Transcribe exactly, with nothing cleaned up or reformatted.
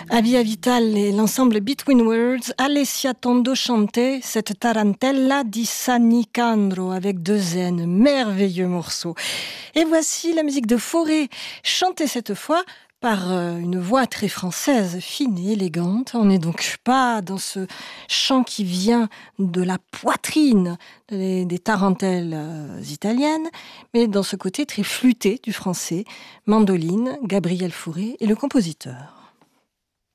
Avia Vital et l'ensemble Between Words, Alessia Tondo chantait cette tarantella di San Nicandro avec deux N, merveilleux morceau. Et voici la musique de Fauré, chantée cette fois par une voix très française, fine et élégante. On n'est donc pas dans ce chant qui vient de la poitrine des, des tarentelles italiennes, mais dans ce côté très flûté du français, mandoline, Gabriel Fauré et le compositeur.